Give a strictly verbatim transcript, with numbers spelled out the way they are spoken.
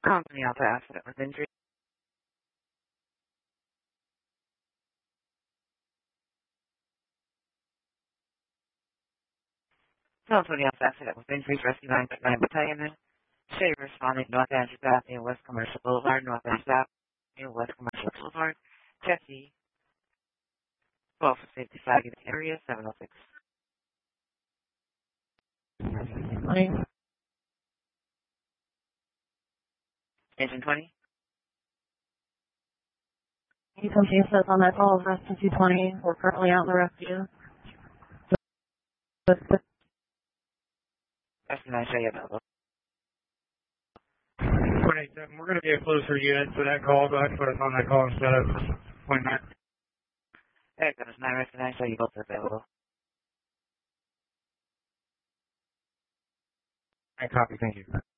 Company Alpha accident with injury. Company Alpha accident with injuries. Rescue nine nine Battalion. Shea responding North Andrews Avenue, West Commercial Boulevard, North Andrews Avenue, West Commercial Boulevard. Jesse. twelve for safety flag in the area. seven oh six. twenty. Engine twenty. You come to us on that call, Rescue two twenty. We're currently out in the rescue. Rescue nine Shea available. twenty-seven, we're going to be a closer unit for that call. Go ahead and put us on that call instead of twenty-nine. Hey, that is nine Rescue nine Shea, you both are available. I copy, thank you.